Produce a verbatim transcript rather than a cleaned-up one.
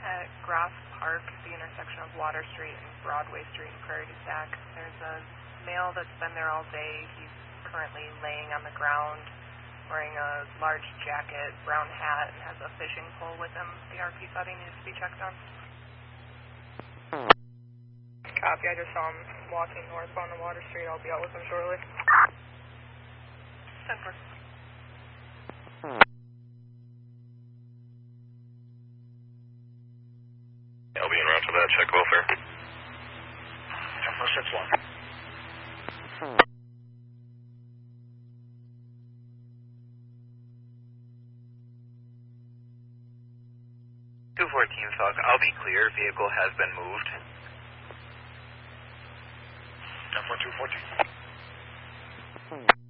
at Groff Park, the intersection of Water Street and Broadway Street in Prairie du Sac. There's a male that's been there all day. He's currently laying on the ground, wearing a large jacket, brown hat, and has a fishing pole with him. The R P thought he needs to be checked on. Copy, I just saw him walking northbound on Water Street. I'll be out with him shortly. ten four. I'll be en route to that. Check welfare. ten four six one. two fourteen, Falk. I'll be clear. Vehicle has been moved. ten four two fourteen.